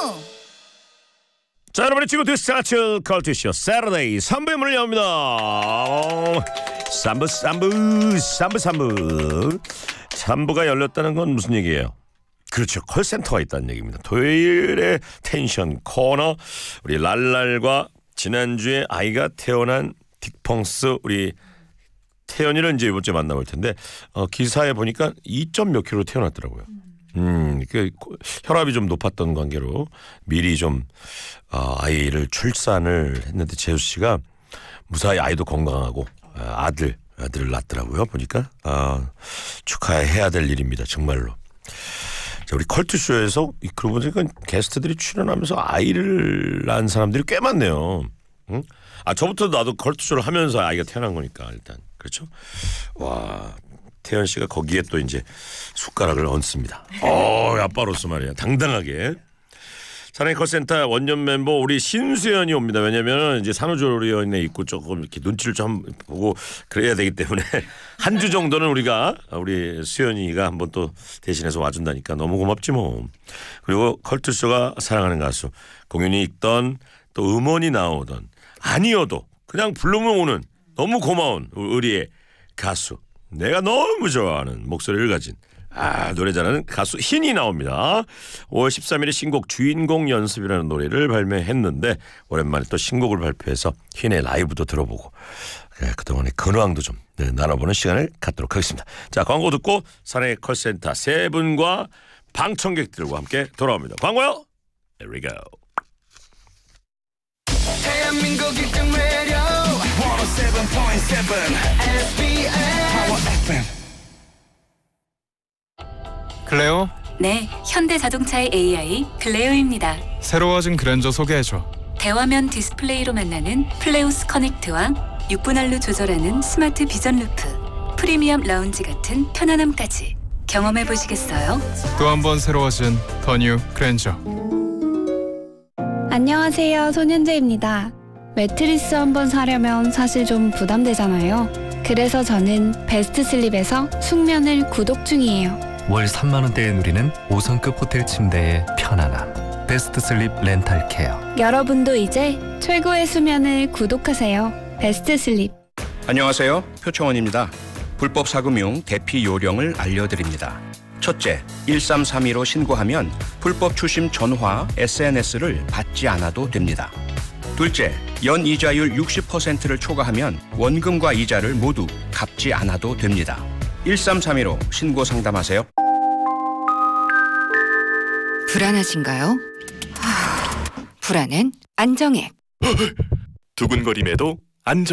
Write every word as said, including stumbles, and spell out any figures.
자, 여러분의 지구 디스타츠 컬투쇼 세러데이 삼 부의 문을 엽니다. 삼 부 삼 부 삼 부 삼 부 삼 부가 열렸다는 건 무슨 얘기예요? 그렇죠, 콜센터가 있다는 얘기입니다. 토요일의 텐션 코너, 우리 랄랄과 지난주에 아이가 태어난 딕펑스 우리 태연이를 이제 이번 주에 만나볼 텐데 어, 기사에 보니까 이 점 몇 킬로 태어났더라고요. 음, 그 혈압이 좀 높았던 관계로 미리 좀 어, 아이를 출산을 했는데 재수 씨가 무사히 아이도 건강하고 어, 아들 아들을 낳더라고요. 보니까 어, 축하해야 될 일입니다. 정말로. 자, 우리 컬투쇼에서 그러고 보니까 게스트들이 출연하면서 아이를 낳은 사람들이 꽤 많네요. 응? 아, 저부터 나도 컬투쇼를 하면서 아이가 태어난 거니까 일단 그렇죠. 와, 태연 씨가 거기에 또 이제 숟가락을 얹습니다. 어, 아빠로서 말이야 당당하게. 사랑의 컬센터 원년 멤버 우리 신수연이 옵니다. 왜냐면 이제 산후조리원에 있고 조금 이렇게 눈치를 좀 보고 그래야 되기 때문에 한 주 정도는 우리가 우리 수연이가 한번 또 대신해서 와준다니까 너무 고맙지 뭐. 그리고 컬투쇼가 사랑하는 가수, 공연이 있던 또 음원이 나오던 아니어도 그냥 부르면 오는 너무 고마운 우리의 가수, 내가 너무 좋아하는 목소리를 가진 아, 노래 잘하는 가수 흰이 나옵니다. 오월 십삼일에 신곡 주인공 연습이라는 노래를 발매했는데 오랜만에 또 신곡을 발표해서 흰의 라이브도 들어보고 네, 그동안의 근황도 좀 네, 나눠보는 시간을 갖도록 하겠습니다. 자, 광고 듣고 사랑의 컬센터 세 분과 방청객들과 함께 돌아옵니다. 광고요. Here we go. 대한민국 일 등 라디오 백칠 포인트 칠 에스비에스 Power 에프엠. 클레오? 네, 현대자동차의 에이아이 클레오입니다. 새로워진 그랜저 소개해줘. 대화면 디스플레이로 만나는 플레우스 커넥트와 육 분 안로 조절하는 스마트 비전 루프, 프리미엄 라운지 같은 편안함까지 경험해보시겠어요? 또 한 번 새로워진 더 뉴 그랜저. 안녕하세요, 손현재입니다. 매트리스 한번 사려면 사실 좀 부담되잖아요. 그래서 저는 베스트 슬립에서 숙면을 구독 중이에요. 월 삼만 원대에 누리는 오 성급 호텔 침대의 편안함. 베스트 슬립 렌탈 케어. 여러분도 이제 최고의 수면을 구독하세요. 베스트 슬립. 안녕하세요, 표창원입니다. 불법 사금융 대피 요령을 알려드립니다. 첫째, 일삼삼이로 신고하면 불법 추심 전화, 에스엔에스를 받지 않아도 됩니다. 둘째, 연이자율 육십 퍼센트를 초과하면 원금과 이자를 모두 갚지 않아도 됩니다. 일삼삼이로 신고 상담하세요. 불안하신가요? 하... 불안은 안정액. 두근거림에도 안정.